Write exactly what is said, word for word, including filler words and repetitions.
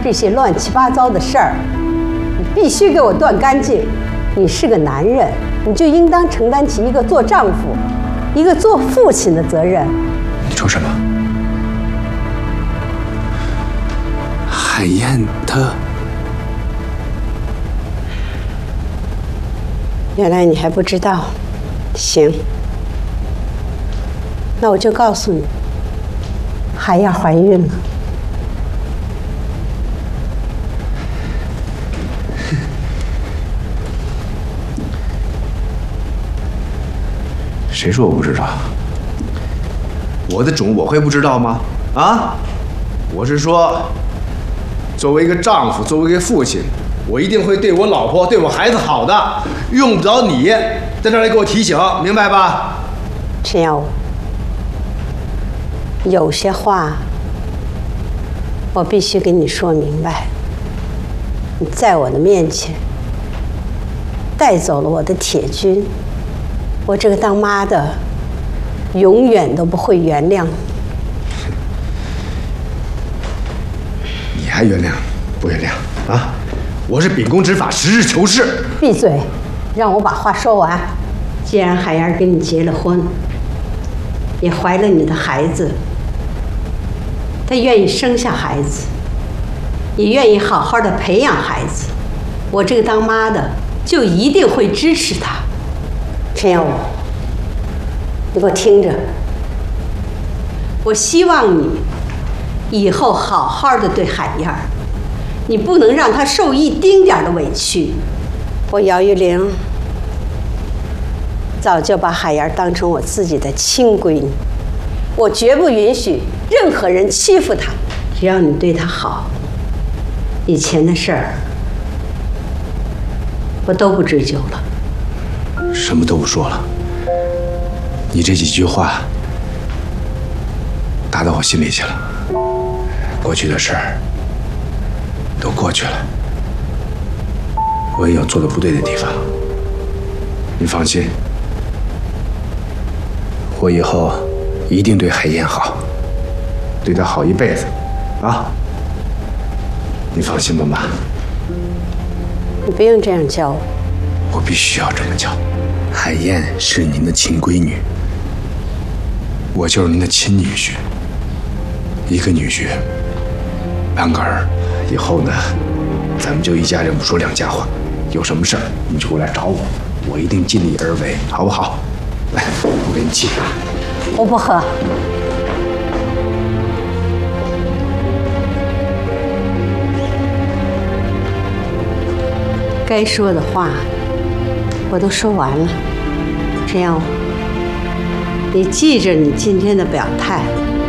这些乱七八糟的事儿，你必须给我断干净。你是个男人，你就应当承担起一个做丈夫、一个做父亲的责任。 你说什么？海燕她…… 原来你还不知道。行，那我就告诉你，海燕怀孕了。 谁说我不知道？我的种我会不知道吗？啊！我是说，作为一个丈夫，作为一个父亲，我一定会对我老婆、对我孩子好的，用不着你在这儿来给我提醒，明白吧？ 陈耀武，有些话我必须跟你说明白。你在我的面前带走了我的铁军。我这个当妈的，永远都不会原谅你。 你还原谅不原谅啊？我是秉公执法，实事求是。 闭嘴，让我把话说完。既然海燕跟你结了婚，也怀了你的孩子，她愿意生下孩子，也愿意好好的培养孩子，我这个当妈的就一定会支持她。陈耀武，你给我听着，我希望你以后好好的对海燕儿，你不能让她受一丁点的委屈。我姚玉玲早就把海燕当成我自己的亲闺女，我绝不允许任何人欺负她。只要你对她好，以前的事儿我都不追究了。 什么都不说了，你这几句话打到我心里去了。过去的事儿都过去了，我也有做的不对的地方。你放心，我以后一定对海燕好，对她好一辈子，啊！你放心吧，妈。 你不用这样叫我， 我必须要这么叫。海燕是您的亲闺女，我就是您的亲女婿，一个女婿，半个儿。以后呢，咱们就一家人不说两家话，有什么事儿你就过来找我，我一定尽力而为，好不好？来，我给你沏。 我不喝。该说的话我都说完了，陈耀武，你记着你今天的表态。